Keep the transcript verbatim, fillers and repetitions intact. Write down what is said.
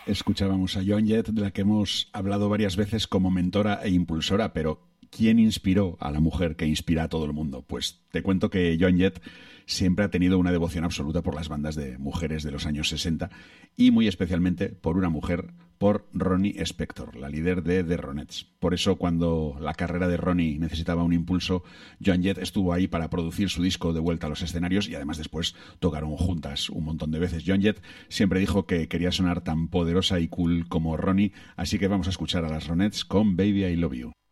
Escuchábamos a Joan Jett, de la que hemos hablado varias veces como mentora e impulsora, pero ¿quién inspiró a la mujer que inspira a todo el mundo? Pues te cuento que Joan Jett siempre ha tenido una devoción absoluta por las bandas de mujeres de los años sesenta y muy especialmente por una mujer, por Ronnie Spector, la líder de The Ronettes. Por eso, cuando la carrera de Ronnie necesitaba un impulso, Joan Jett estuvo ahí para producir su disco de vuelta a los escenarios y además después tocaron juntas un montón de veces. Joan Jett siempre dijo que quería sonar tan poderosa y cool como Ronnie, así que vamos a escuchar a las Ronettes con Baby I Love You.